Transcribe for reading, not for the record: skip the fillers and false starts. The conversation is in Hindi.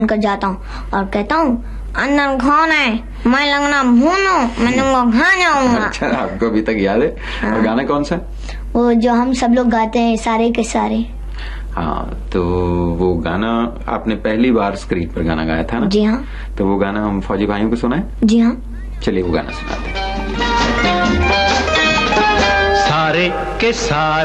कर जाता हूँ और कहता हूँ अंदर कौन है, मैं लगना भूनो, मैं तुमको खा जाऊंगा। अच्छा, आपको अभी तक याद है? हाँ। और गाना कौन सा? वो जो हम सब लोग गाते हैं, सारे के सारे। हाँ, तो वो गाना आपने पहली बार स्क्रीन पर गाना गाया था ना? जी हाँ। तो वो गाना हम फौजी भाइयों को सुनाए? जी हाँ। चलिए वो गाना सुनाते हैं। सारे के सारे